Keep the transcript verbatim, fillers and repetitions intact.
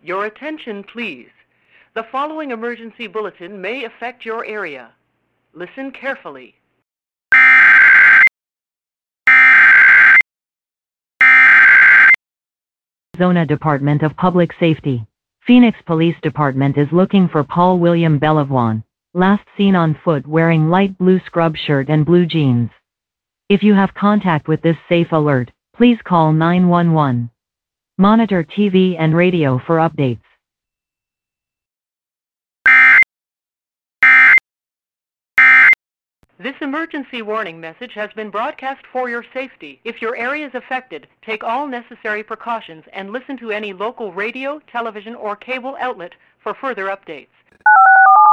Your attention, please. The following emergency bulletin may affect your area. Listen carefully. Arizona Department of Public Safety. Phoenix Police Department is looking for Paul William Bellavoine, last seen on foot wearing light blue scrub shirt and blue jeans. If you have contact with this safe alert, please call nine one one. Monitor T V and radio for updates. This emergency warning message has been broadcast for your safety. If your area is affected, take all necessary precautions and listen to any local radio, television, or cable outlet for further updates.